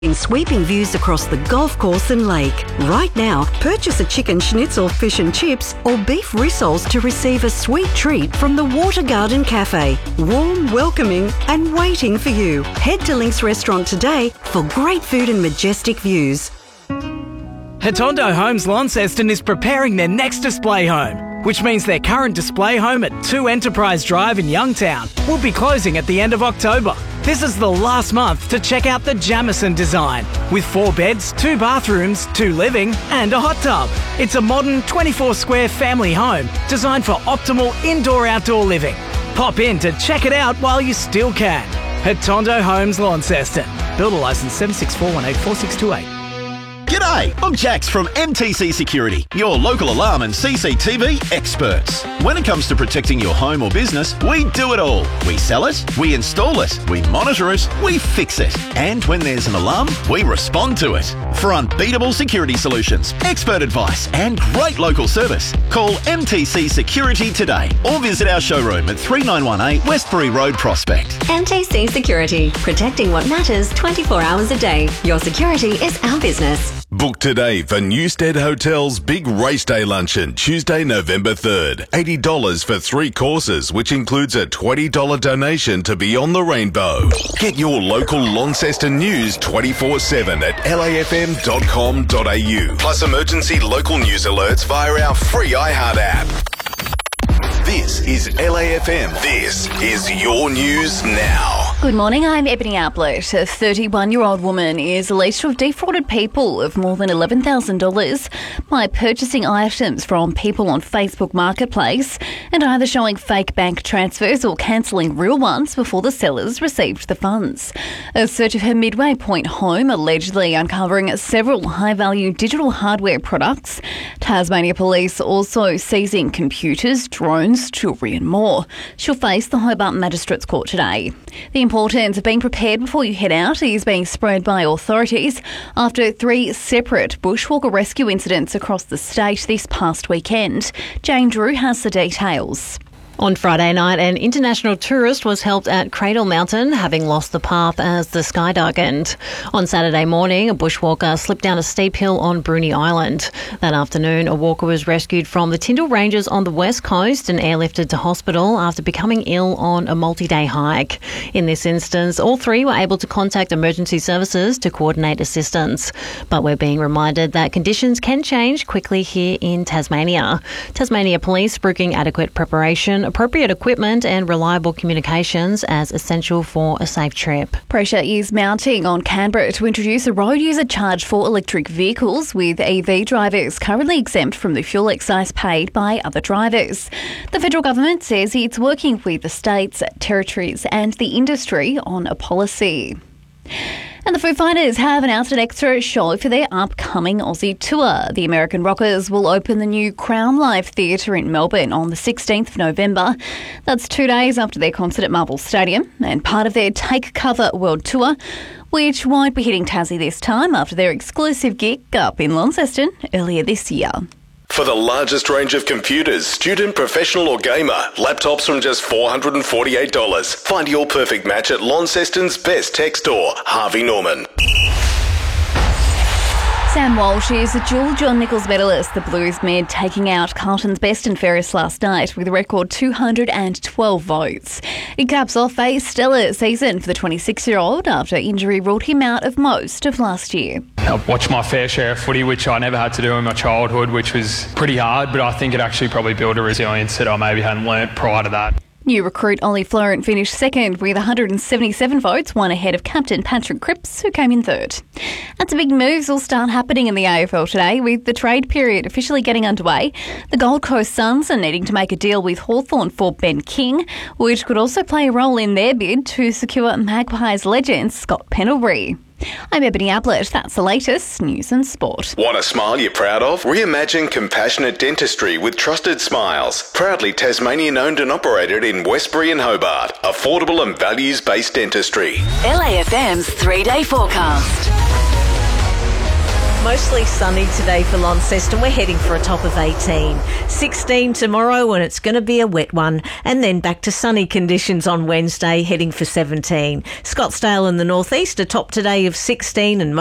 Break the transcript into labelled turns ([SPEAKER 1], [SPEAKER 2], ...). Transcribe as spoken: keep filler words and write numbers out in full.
[SPEAKER 1] Sweeping views across the golf course and lake. Right now, purchase a chicken schnitzel, fish and chips, or beef rissoles to receive a sweet treat from the Water Garden Cafe. Warm, welcoming, and waiting for you. Head to Link's Restaurant today for great food and majestic views.
[SPEAKER 2] Hatondo Homes Launceston is preparing their next display home, which means their current display home at two Enterprise Drive in Youngtown will be closing at the end of October. This is the last month to check out the Jamison design, with four beds, two bathrooms, two living and a hot tub. It's a modern twenty-four square family home designed for optimal indoor-outdoor living. Pop in to check it out while you still can. Hatondo Homes Launceston. Builder licence seven six four one eight four six two eight.
[SPEAKER 3] G'day, I'm Jax from M T C Security, your local alarm and C C T V experts. When it comes to protecting your home or business, we do it all. We sell it, we install it, we monitor it, we fix it. And when there's an alarm, we respond to it. For unbeatable security solutions, expert advice and great local service, call M T C Security today or visit our showroom at three nine one eight Westbury Road, Prospect.
[SPEAKER 4] M T C Security, protecting what matters twenty-four hours a day. Your security is our business.
[SPEAKER 5] Book today for Newstead Hotel's Big Race Day Luncheon, Tuesday, November third. eighty dollars for three courses, which includes a twenty dollars donation to Beyond the Rainbow. Get your local Launceston news twenty-four seven at L A F M dot com dot A U. Plus emergency local news alerts via our free iHeart app. This is L A F M. This is your news now.
[SPEAKER 6] Good morning, I'm Ebony Outlet. A thirty-one-year-old woman is alleged to have defrauded people of more than eleven thousand dollars by purchasing items from people on Facebook Marketplace and either showing fake bank transfers or cancelling real ones before the sellers received the funds. A search of her Midway Point home allegedly uncovering several high-value digital hardware products. Tasmania Police also seizing computers, drones, jewellery and more. She'll face the Hobart Magistrates Court today. The importance of being prepared before you head out is being spread by authorities after three separate bushwalker rescue incidents across the state this past weekend. Jane Drew has the details.
[SPEAKER 7] On Friday night, an international tourist was helped at Cradle Mountain, having lost the path as the sky darkened. On Saturday morning, a bushwalker slipped down a steep hill on Bruny Island. That afternoon, a walker was rescued from the Tyndall Ranges on the west coast and airlifted to hospital after becoming ill on a multi-day hike. In this instance, all three were able to contact emergency services to coordinate assistance. But we're being reminded that conditions can change quickly here in Tasmania. Tasmania Police spruiking adequate preparation, appropriate equipment and reliable communications as essential for a safe trip.
[SPEAKER 6] Pressure is mounting on Canberra to introduce a road user charge for electric vehicles, with E V drivers currently exempt from the fuel excise paid by other drivers. The federal government says it's working with the states, territories and the industry on a policy. And the Foo Fighters have announced an extra show for their upcoming Aussie tour. The American Rockers will open the new Crown Live Theatre in Melbourne on the sixteenth of November. That's two days after their concert at Marvel Stadium and part of their Take Cover World Tour, which won't be hitting Tassie this time after their exclusive gig up in Launceston earlier this year.
[SPEAKER 5] For the largest range of computers, student, professional or gamer, laptops from just four hundred forty-eight dollars. Find your perfect match at Launceston's best tech store, Harvey Norman.
[SPEAKER 6] Sam Walsh is a dual John Nichols medalist, the Blues mid taking out Carlton's best and fairest last night with a record two hundred twelve votes. It caps off a stellar season for the twenty-six-year-old after injury ruled him out of most of last year.
[SPEAKER 8] I've watched my fair share of footy, which I never had to do in my childhood, which was pretty hard, but I think it actually probably built a resilience that I maybe hadn't learnt prior to that.
[SPEAKER 6] New recruit Ollie Florent finished second with one hundred seventy-seven votes, one ahead of captain Patrick Cripps, who came in third. And some big moves will start happening in the A F L today, with the trade period officially getting underway. The Gold Coast Suns are needing to make a deal with Hawthorn for Ben King, which could also play a role in their bid to secure Magpies legend Scott Pendlebury. I'm Ebony Ablett. That's the latest news and sport.
[SPEAKER 5] Want a smile you're proud of? Reimagine compassionate dentistry with Trusted Smiles. Proudly Tasmanian owned and operated in Westbury and Hobart. Affordable and values-based dentistry.
[SPEAKER 9] L A F M's three-day forecast. Mostly sunny today for Launceston. We're heading for a top of eighteen. sixteen tomorrow, and it's going to be a wet one. And then back to sunny conditions on Wednesday, heading for seventeen. Scottsdale in the northeast, a top today of sixteen, and